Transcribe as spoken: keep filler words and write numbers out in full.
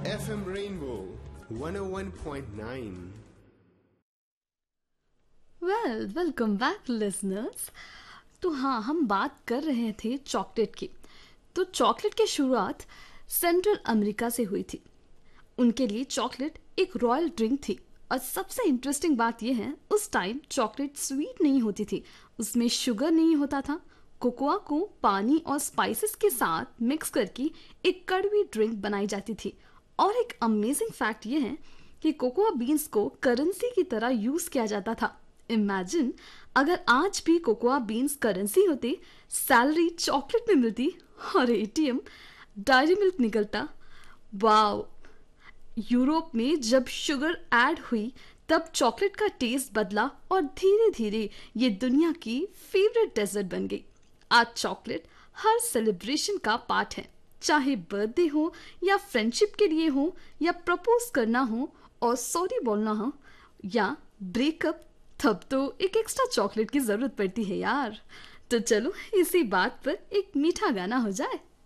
F M Rainbow one oh one point nine. Well welcome back listeners. तो हाँ, हम बात कर रहे थे चॉकलेट की। तो चॉकलेट की शुरुआत सेंट्रल अमेरिका से हुई थी। उनके लिए चॉकलेट एक रॉयल ड्रिंक थी। और सबसे इंटरेस्टिंग बात यह है, उस टाइम चॉकलेट स्वीट नहीं होती थी, उसमें शुगर नहीं होता था। कोकोआ को पानी और स्पाइसेस के साथ मिक्स करके एक कड़वी ड्रिंक बनाई जाती थी। और एक अमेजिंग फैक्ट यह है कि कोकोआ बीन्स को करेंसी की तरह यूज किया जाता था। इमेजिन, अगर आज भी कोकोआ बीन्स करेंसी होती, सैलरी चॉकलेट में मिलती और एटीएम डायरी मिल्क निकलता। वाओ! यूरोप में जब शुगर ऐड हुई तब चॉकलेट का टेस्ट बदला और धीरे धीरे ये दुनिया की फेवरेट डेजर्ट बन गई। आज चॉकलेट हर सेलिब्रेशन का पार्ट है, चाहे बर्थडे हो या फ्रेंडशिप के लिए हो या प्रपोज करना हो और सॉरी बोलना हो या ब्रेकअप, तब तो एक एक्स्ट्रा चॉकलेट की जरूरत पड़ती है यार। तो चलो इसी बात पर एक मीठा गाना हो जाए।